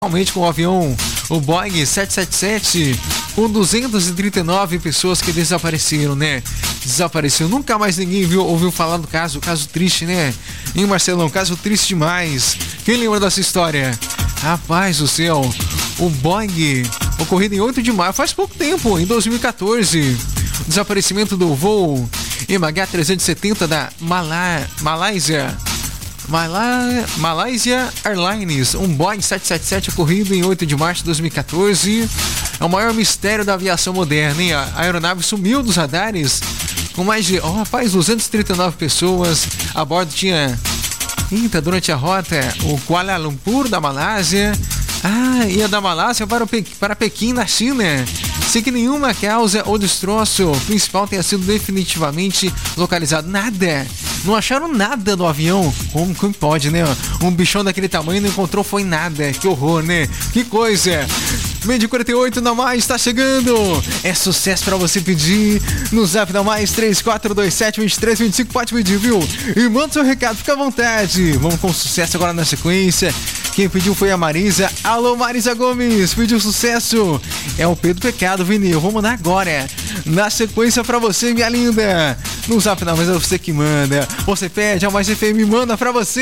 Realmente com o avião, o Boeing 777, com 239 pessoas que desapareceram, né? Desapareceu, nunca mais ninguém ouviu falar do caso triste, né? Hein, Marcelão, caso triste demais. Quem lembra dessa história? Rapaz do céu, o Boeing, ocorrido em 8 de maio, faz pouco tempo, em 2014. O desaparecimento do voo MH370 da Malaysia Airlines, um Boeing 777 ocorrido em 8 de março de 2014. É o maior mistério da aviação moderna, hein? A aeronave sumiu dos radares com mais de, 239 pessoas. A bordo tinha, durante a rota, o Kuala Lumpur da Malásia. Ia da Malásia para Pequim, na China. Sem que nenhuma causa ou destroço principal tenha sido definitivamente localizado. Nada. Não acharam nada no avião. Como pode, né? Um bichão daquele tamanho não encontrou, foi nada. Que horror, né? Que coisa. Meio de 48 na Mais tá chegando. É sucesso pra você pedir no Zap da Mais 3427-2325. Pode pedir, viu? E manda seu recado, fica à vontade. Vamos com sucesso agora na sequência. Quem pediu foi a Marisa. Alô, Marisa Gomes, pediu sucesso. É o Pedro Pecado, Vinil. Vou mandar agora. Na sequência pra você, minha linda. No Zap da Mais é você que manda. Você pede, a Mais FM manda pra você.